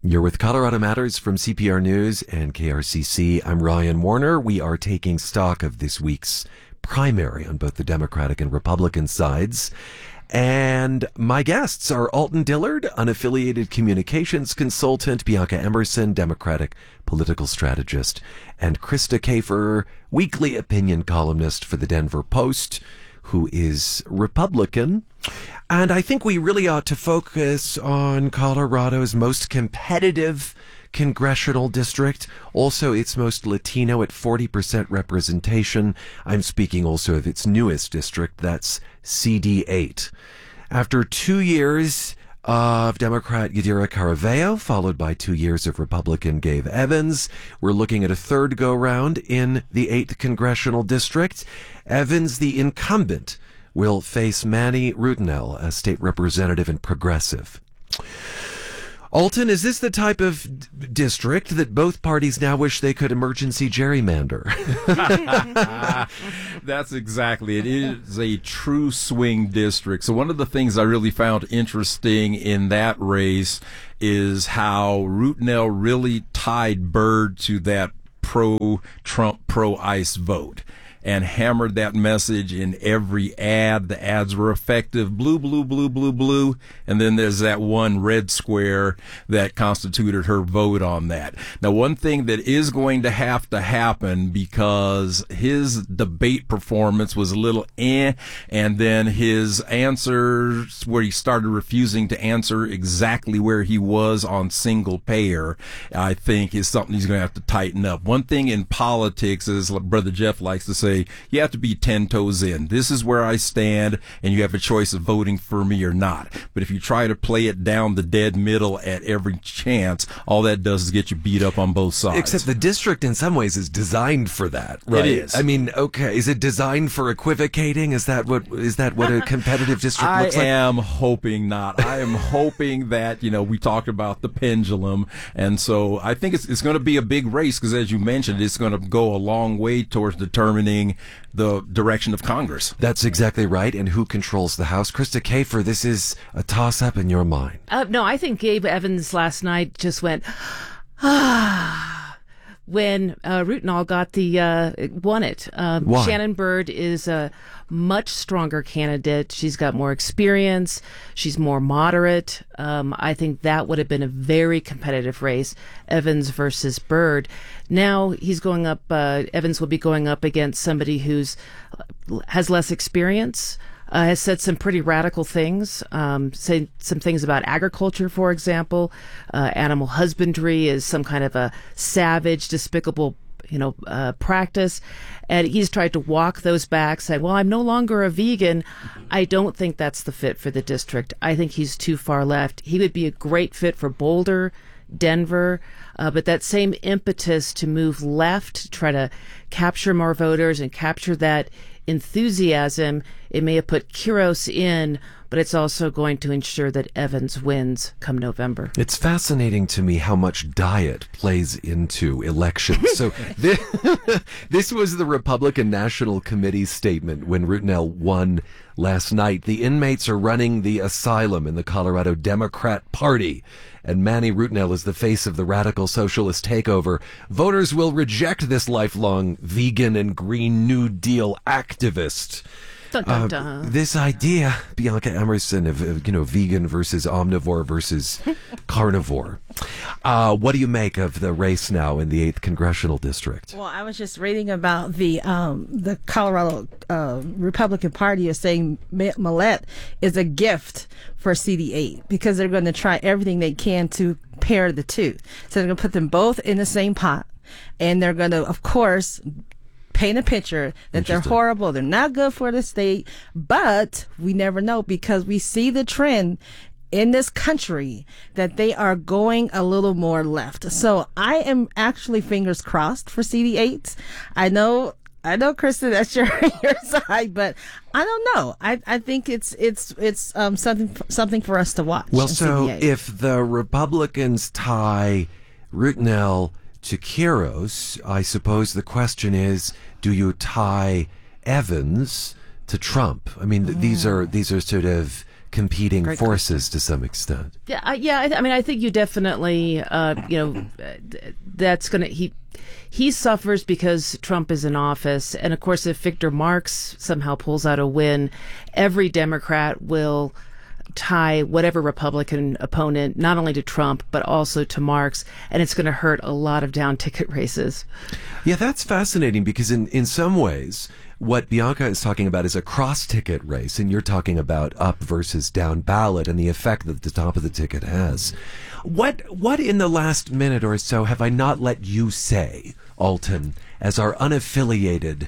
You're with Colorado Matters from CPR News and KRCC. I'm Ryan Warner. We are taking stock of this week's primary on both the Democratic and Republican sides. And my guests are Alton Dillard, unaffiliated communications consultant, Bianca Emerson, Democratic political strategist, and Krista Kafer, weekly opinion columnist for the Denver Post, who is Republican. And I think we really ought to focus on Colorado's most competitive congressional district, also its most Latino at 40% representation. I'm speaking also of its newest district, that's CD8. After 2 years of Democrat Yadira Caraveo, followed by 2 years of Republican Gabe Evans, we're looking at a third go-round in the 8th congressional district. Evans, the incumbent, will face Manny Rutinel, a state representative and progressive. Alton, is this the type of district that both parties now wish they could emergency gerrymander? That's exactly it. It is a true swing district. So one of the things I really found interesting in that race is how Rutinel really tied Byrd to that pro-Trump, pro-ICE vote and hammered that message in every ad. The ads were effective. Blue, blue, blue, blue, blue. And then there's that one red square that constituted her vote on that. Now, one thing that is going to have to happen, because his debate performance was a little and then his answers where he started refusing to answer exactly where he was on single payer, I think is something he's going to have to tighten up. One thing in politics, as Brother Jeff likes to say, you have to be 10 toes in. This is where I stand, and you have a choice of voting for me or not. But if you try to play it down the dead middle at every chance, all that does is get you beat up on both sides. Except the district in some ways is designed for that, right? It is. I mean, okay, is it designed for equivocating? Is that what a competitive district looks like? I am hoping not. I am hoping that, we talked about the pendulum, and so I think it's going to be a big race because, as you mentioned, it's going to go a long way towards determining the direction of Congress. That's exactly right. And who controls the House? Krista Kafer, this is a toss-up in your mind. No, I think Gabe Evans last night just went, when Rutinel won it. Why? Shannon Byrd is a much stronger candidate. She's got more experience. She's more moderate. I think that would have been a very competitive race, Evans versus Byrd. Now he's going up, Evans will be going up against somebody has less experience, has said some pretty radical things, say some things about agriculture, for example. Animal husbandry is some kind of a savage, despicable practice. And he's tried to walk those back, say, well, I'm no longer a vegan. I don't think that's the fit for the district. I think he's too far left. He would be a great fit for Boulder, Denver, but that same impetus to move left, to try to capture more voters and capture that enthusiasm, it may have put Quiros in, but it's also going to ensure that Evans wins come November. It's fascinating to me how much diet plays into elections. So this was the Republican National Committee statement when Rutinel won last night. The inmates are running the asylum in the Colorado Democrat Party, and Manny Rutinel is the face of the radical socialist takeover. Voters will reject this lifelong vegan and Green New Deal activist. Dun, dun, dun. This idea, Bianca Emerson, of vegan versus omnivore versus carnivore. What do you make of the race now in the 8th congressional district? Well, I was just reading about the Colorado Republican Party is saying Millett is a gift for CD8 because they're going to try everything they can to pair the two. So they're going to put them both in the same pot, and they're going to, of course, paint a picture that they're horrible, they're not good for the state, but we never know because we see the trend in this country that they are going a little more left. So I am actually fingers crossed for CD8. I know, Kristen, that's your side, but I don't know. I think it's something for us to watch. Well, so CD8. if the Republicans tie Rutinel to Quiros, I suppose the question is, do you tie Evans to Trump? I mean, these are sort of competing forces to some extent. Yeah, I mean, I think you definitely, that's going to, he suffers because Trump is in office. And of course, if Victor Marx somehow pulls out a win, every Democrat will tie whatever Republican opponent, not only to Trump, but also to Marx. And it's going to hurt a lot of down ticket races. Yeah, that's fascinating because in some ways, what Bianca is talking about is a cross-ticket race, and you're talking about up versus down ballot and the effect that the top of the ticket has. What in the last minute or so have I not let you say, Alton, as our unaffiliated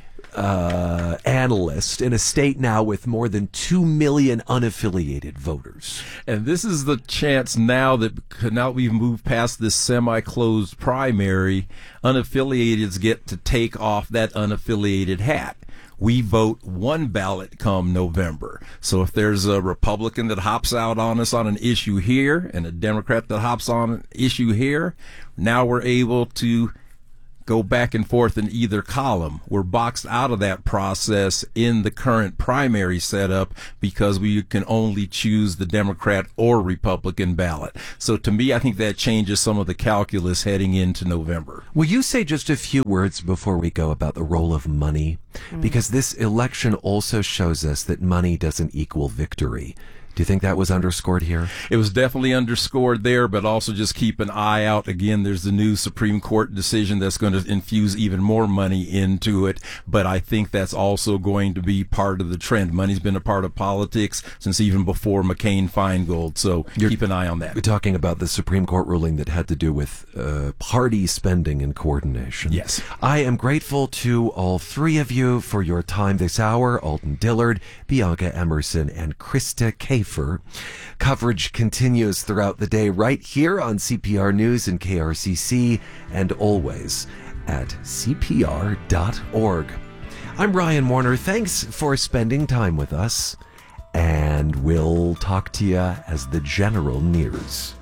analyst in a state now with more than 2 million unaffiliated voters? And this is the chance now that we've moved past this semi-closed primary, unaffiliateds get to take off that unaffiliated hat. We vote one ballot come November. So if there's a Republican that hops out on us on an issue here and a Democrat that hops on an issue here, now we're able to go back and forth in either column. We're boxed out of that process in the current primary setup because we can only choose the Democrat or Republican ballot. So to me, I think that changes some of the calculus heading into November. Will you say just a few words before we go about the role of money? Because this election also shows us that money doesn't equal victory. Do you think that was underscored here? It was definitely underscored there, but also just keep an eye out. Again, there's the new Supreme Court decision that's going to infuse even more money into it. But I think that's also going to be part of the trend. Money's been a part of politics since even before McCain-Feingold. So keep an eye on that. We're talking about the Supreme Court ruling that had to do with party spending and coordination. Yes. I am grateful to all three of you for your time this hour. Alton Dillard, Bianca Emerson, and Krista Kafer. Coverage continues throughout the day right here on CPR News and KRCC, and always at CPR.org. I'm Ryan Warner. Thanks for spending time with us, and we'll talk to you as the general nears.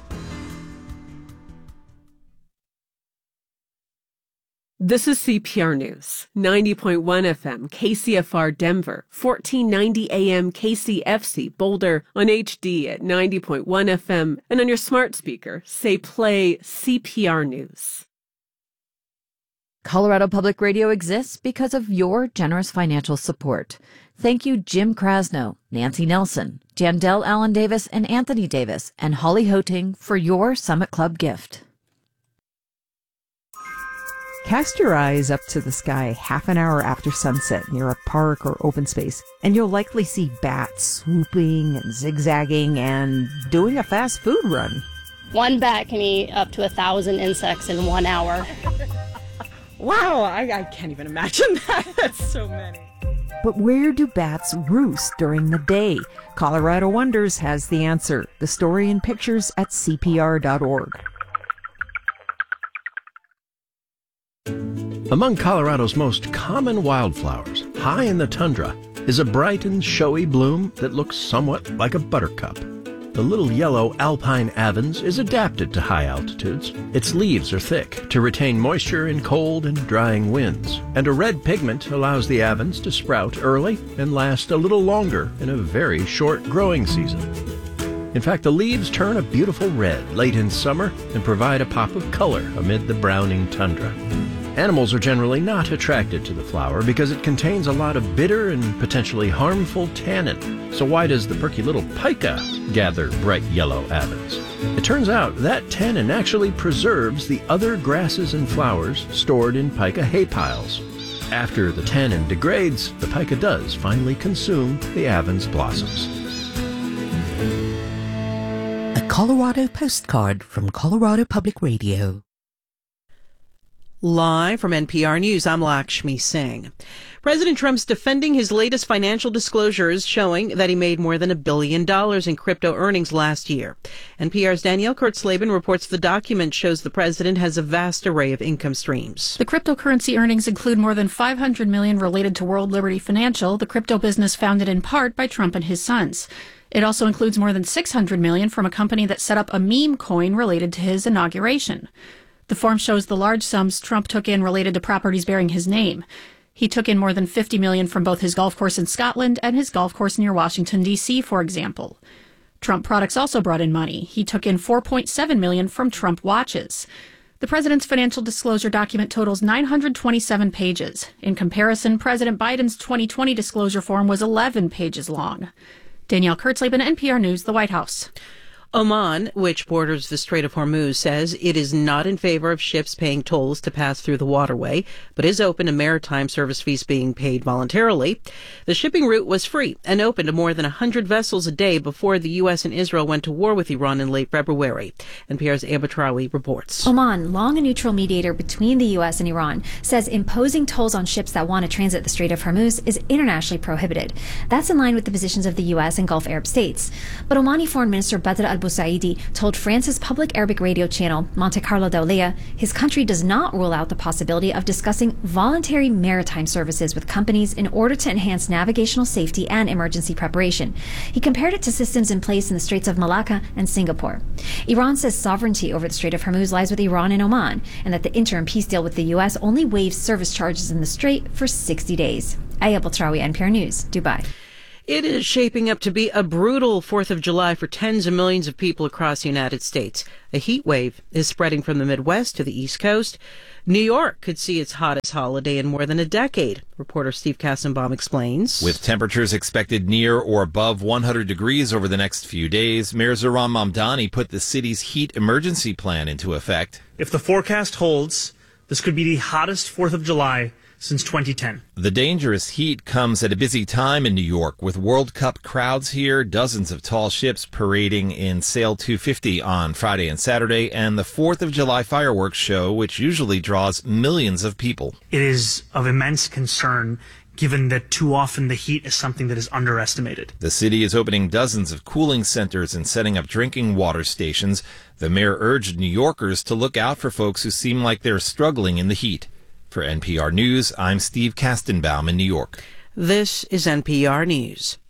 This is CPR News, 90.1 FM KCFR Denver, 1490 AM KCFC Boulder, on HD at 90.1 FM, and on your smart speaker, say play CPR News. Colorado Public Radio exists because of your generous financial support. Thank you, Jim Krasno, Nancy Nelson, Jandel Allen Davis and Anthony Davis, and Holly Hoting for your Summit Club gift. Cast your eyes up to the sky half an hour after sunset near a park or open space, and you'll likely see bats swooping and zigzagging and doing a fast food run. One bat can eat up to 1,000 insects in 1 hour. Wow, I can't even imagine that. That's so many. But where do bats roost during the day? Colorado Wonders has the answer. The story and pictures at CPR.org. Among Colorado's most common wildflowers, high in the tundra, is a bright and showy bloom that looks somewhat like a buttercup. The little yellow alpine avens is adapted to high altitudes. Its leaves are thick to retain moisture in cold and drying winds, and a red pigment allows the avens to sprout early and last a little longer in a very short growing season. In fact, the leaves turn a beautiful red late in summer and provide a pop of color amid the browning tundra. Animals are generally not attracted to the flower because it contains a lot of bitter and potentially harmful tannin. So why does the perky little pica gather bright yellow avens? It turns out that tannin actually preserves the other grasses and flowers stored in pica hay piles. After the tannin degrades, the pica does finally consume the avens blossoms. A Colorado postcard from Colorado Public Radio. Live from NPR News, I'm Lakshmi Singh. President Trump's defending his latest financial disclosures showing that he made more than $1 billion in crypto earnings last year. NPR's Danielle Kurtzleben reports the document shows the president has a vast array of income streams. The cryptocurrency earnings include more than $500 million related to World Liberty Financial, the crypto business founded in part by Trump and his sons. It also includes more than $600 million from a company that set up a meme coin related to his inauguration. The form shows the large sums Trump took in related to properties bearing his name. He took in more than $50 million from both his golf course in Scotland and his golf course near Washington, D.C., for example. Trump products also brought in money. He took in $4.7 million from Trump watches. The president's financial disclosure document totals 927 pages. In comparison, President Biden's 2020 disclosure form was 11 pages long. Danielle Kurtzleben, NPR News, the White House. Oman, which borders the Strait of Hormuz, says it is not in favor of ships paying tolls to pass through the waterway, but is open to maritime service fees being paid voluntarily. The shipping route was free and open to more than 100 vessels a day before the U.S. and Israel went to war with Iran in late February. NPR's Aba Trawi reports. Oman, long a neutral mediator between the U.S. and Iran, says imposing tolls on ships that want to transit the Strait of Hormuz is internationally prohibited. That's in line with the positions of the U.S. and Gulf Arab states. But Omani Foreign Minister Badr al-Busaidi told France's public Arabic radio channel, Monte Carlo Dawliya, his country does not rule out the possibility of discussing voluntary maritime services with companies in order to enhance navigational safety and emergency preparation. He compared it to systems in place in the Straits of Malacca and Singapore. Iran says sovereignty over the Strait of Hormuz lies with Iran and Oman, and that the interim peace deal with the U.S. only waives service charges in the strait for 60 days. Aya Baltrawi, NPR News, Dubai. It is shaping up to be a brutal 4th of July for tens of millions of people across the United States. A heat wave is spreading from the Midwest to the East Coast. New York could see its hottest holiday in more than a decade. Reporter Steve Kassenbaum explains. With temperatures expected near or above 100 degrees over the next few days, Mayor Zohran Mamdani put the city's heat emergency plan into effect. If the forecast holds, this could be the hottest 4th of July since 2010. The dangerous heat comes at a busy time in New York, with World Cup crowds here, dozens of tall ships parading in Sail 250 on Friday and Saturday, and the 4th of July fireworks show, which usually draws millions of people. It is of immense concern, given that too often the heat is something that is underestimated. The city is opening dozens of cooling centers and setting up drinking water stations. The mayor urged New Yorkers to look out for folks who seem like they're struggling in the heat. For NPR News, I'm Steve Kastenbaum in New York. This is NPR News.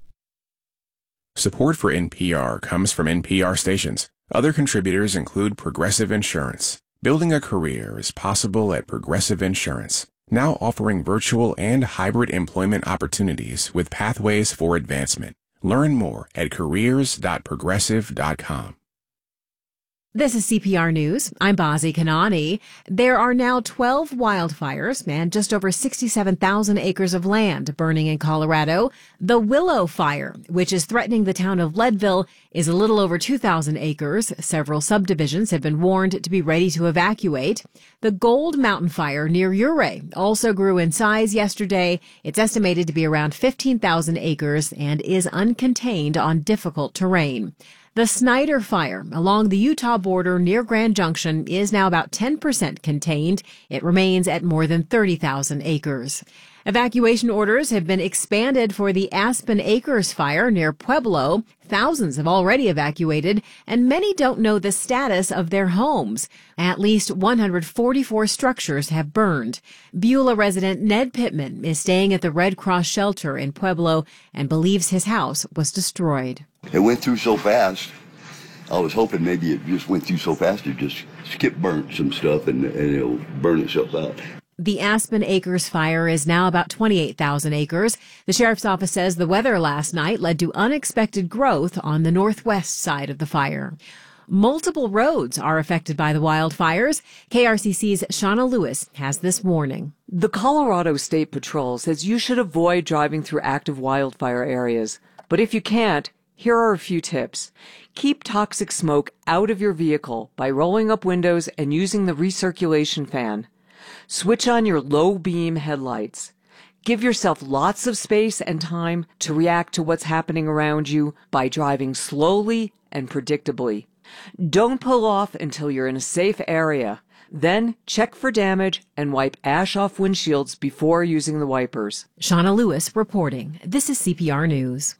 Support for NPR comes from NPR stations. Other contributors include Progressive Insurance. Building a career is possible at Progressive Insurance, now offering virtual and hybrid employment opportunities with pathways for advancement. Learn more at careers.progressive.com. This is CPR News. I'm Bazi Kanani. There are now 12 wildfires and just over 67,000 acres of land burning in Colorado. The Willow Fire, which is threatening the town of Leadville, is a little over 2,000 acres. Several subdivisions have been warned to be ready to evacuate. The Gold Mountain Fire near Ouray also grew in size yesterday. It's estimated to be around 15,000 acres and is uncontained on difficult terrain. The Snyder Fire along the Utah border near Grand Junction is now about 10% contained. It remains at more than 30,000 acres. Evacuation orders have been expanded for the Aspen Acres Fire near Pueblo. Thousands have already evacuated, and many don't know the status of their homes. At least 144 structures have burned. Beulah resident Ned Pittman is staying at the Red Cross shelter in Pueblo and believes his house was destroyed. It went through so fast. I was hoping maybe it just went through so fast it just burnt some stuff and it'll burn itself out. The Aspen Acres Fire is now about 28,000 acres. The sheriff's office says the weather last night led to unexpected growth on the northwest side of the fire. Multiple roads are affected by the wildfires. KRCC's Shauna Lewis has this warning. The Colorado State Patrol says you should avoid driving through active wildfire areas. But if you can't, here are a few tips. Keep toxic smoke out of your vehicle by rolling up windows and using the recirculation fan. Switch on your low-beam headlights. Give yourself lots of space and time to react to what's happening around you by driving slowly and predictably. Don't pull off until you're in a safe area. Then check for damage and wipe ash off windshields before using the wipers. Shauna Lewis reporting. This is CPR News.